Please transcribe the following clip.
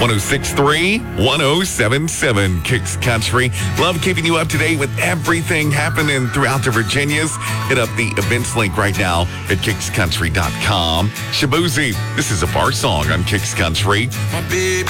106.3, 107.7 Kicks Country. Love keeping you up to date with everything happening throughout the Virginias. Hit up the events link right now at kickscountry.com. Shabuzi, this is a bar song on Kicks Country. My baby